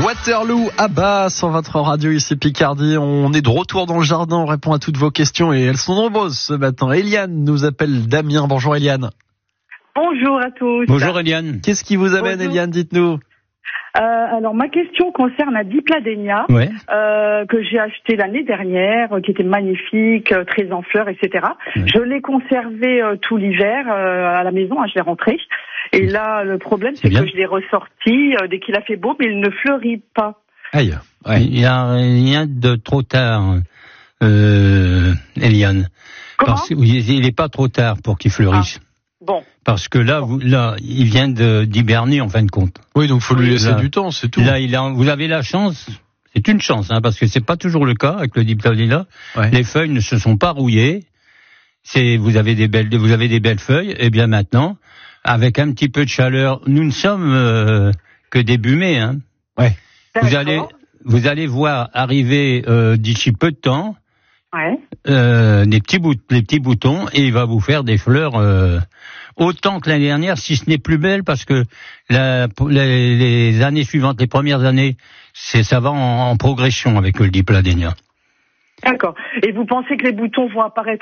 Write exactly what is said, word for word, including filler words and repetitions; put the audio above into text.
Waterloo, Abba, sur votre radio ici Picardie. On est de retour dans le jardin, on répond à toutes vos questions et elles sont nombreuses ce matin. Eliane nous appelle d'Amiens. Bonjour Eliane. Bonjour à tous. Bonjour Eliane. Qu'est-ce qui vous amène Eliane, dites-nous? Euh, alors ma question concerne un Dipladenia ouais. euh, que j'ai acheté l'année dernière, euh, qui était magnifique, euh, très en fleurs, et cetera. Ouais. Je l'ai conservé euh, tout l'hiver euh, à la maison, hein, je l'ai rentré. Et là, le problème, c'est, c'est que je l'ai ressorti euh, dès qu'il a fait beau, mais il ne fleurit pas. Aïe. Ouais. Il n'y a rien de trop tard, euh, Eliane. Comment? Parce qu'il n'est pas trop tard pour qu'il fleurisse. Ah. Bon. Parce que là, vous, là, il vient de, d'hiberner en fin de compte. Oui, donc faut lui laisser là, du temps, c'est tout. Là, il a, vous avez la chance, c'est une chance, hein, parce que c'est pas toujours le cas avec le Dipladenia. Ouais. Les feuilles ne se sont pas rouillées. C'est, vous avez des belles, vous avez des belles feuilles. Et bien maintenant, avec un petit peu de chaleur, nous ne sommes euh, que début mai, hein. Ouais. Vous allez, vous allez voir arriver euh, d'ici peu de temps. Ouais. Euh, des petits bout, des petits boutons, et il va vous faire des fleurs euh, autant que l'année dernière, si ce n'est plus belle, parce que la, les, les années suivantes, les premières années, c'est ça va en, en progression avec le Dipladenia. D'accord. Et vous pensez que les boutons vont apparaître